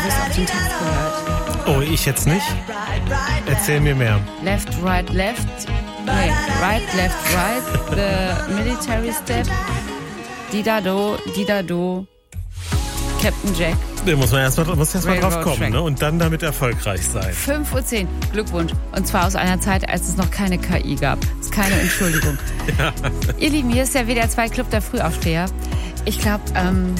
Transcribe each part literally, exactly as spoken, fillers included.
Du hast auf den Text gehört. Oh, ich jetzt nicht? Erzähl mir mehr. Left, right, left. Nee, right, left, right. The military step. Dida-do, Dida-do. Captain Jack. Da muss man erstmal erst drauf Railroad kommen, Track. ne? Und dann damit erfolgreich sein. fünf Uhr zehn. Glückwunsch. Und zwar aus einer Zeit, als es noch keine K I gab. Das ist keine Entschuldigung. Ja. Ihr Lieben, hier ist der W D R zwei Club der Frühaufsteher. Ich glaube, ähm,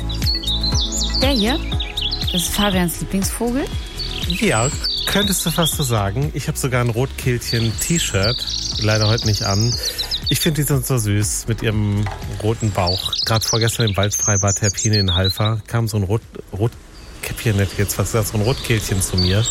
der hier, das ist Fabians Lieblingsvogel. Ja, könntest du fast so sagen. Ich habe sogar ein Rotkehlchen-T-Shirt. Leider heute nicht an. Ich finde, die sind so süß mit ihrem roten Bauch. Gerade vorgestern im Waldfreibad Terpine in Halver kam so ein Rot, Rotkäppchen, hätte ich jetzt fast gesagt, so ein Rotkehlchen zu mir.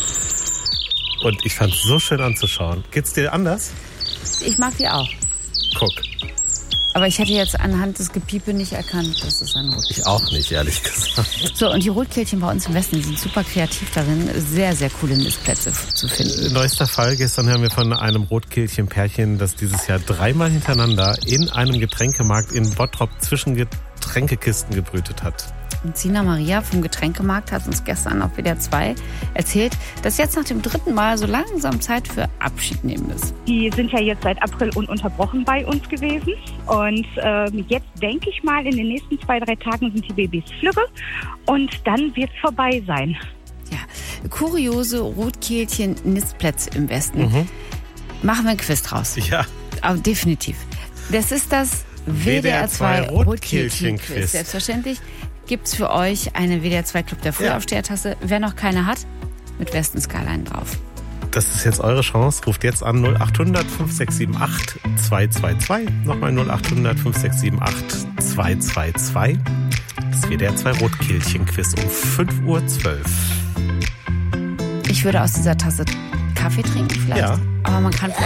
Und ich fand es so schön anzuschauen. Geht's dir anders? Ich mag die auch. Guck. Aber ich hätte jetzt anhand des Gepiepe nicht erkannt, dass es ein Rotkehlchen ist. Ich auch nicht, ehrlich gesagt. So, und die Rotkehlchen bei uns im Westen, die sind super kreativ darin, sehr, sehr coole Nistplätze zu finden. Neuester Fall. Gestern hören wir von einem Rotkehlchen-Pärchen, das dieses Jahr dreimal hintereinander in einem Getränkemarkt in Bottrop zwischen Getränkekisten gebrütet hat. Und Sina Maria vom Getränkemarkt hat uns gestern auf W D R zwei erzählt, dass jetzt nach dem dritten Mal so langsam Zeit für Abschied nehmen ist. Die sind ja jetzt seit April ununterbrochen bei uns gewesen. Und ähm, jetzt denke ich mal, in den nächsten zwei, drei Tagen sind die Babys flügge. Und dann wird es vorbei sein. Ja, kuriose Rotkehlchen-Nistplätze im Westen. Mhm. Machen wir ein Quiz draus. Ja. Aber definitiv. Das ist das W D R zwei Rotkehlchen-Quiz. Selbstverständlich gibt's für euch eine W D R zwei Club der Frühaufsteher-Tasse. Wer noch keine hat, mit Westen Skyline drauf. Das ist jetzt eure Chance. Ruft jetzt an null acht hundert fünf sechs sieben acht zwei zwei zwei. Nochmal null acht hundert fünf sechs sieben acht zwei zwei zwei. Das W D R zwei Rotkehlchen-Quiz um fünf Uhr zwölf. Ich würde aus dieser Tasse Kaffee trinken vielleicht. Ja. Aber man kann